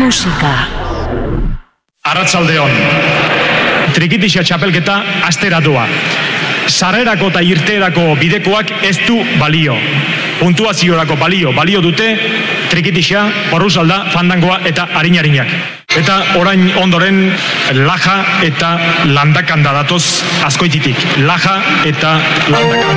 musika. Arratsaldeon. Trikitixa txapelketa asteratua. Sarrerako eta irteerako bidekoak ez du balio. Puntuaziorako balio dute Trikitixa, Porrusalda, Fandangoa eta Arinarinak. Eta orain ondoren Laja eta Landakanda datoz Azkoititik. Laja eta Landakanda.